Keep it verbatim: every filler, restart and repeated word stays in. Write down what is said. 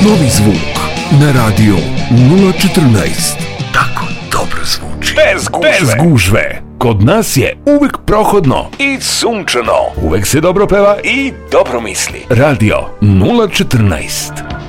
Novi zvuk na radio nula četrnaest. Tako dobro zvuči. Bez gužve. Bez gužve. Kod nas je uvek prohodno i sunčano. Uvek se dobro peva i dobro misli. Radio nula četrnaest.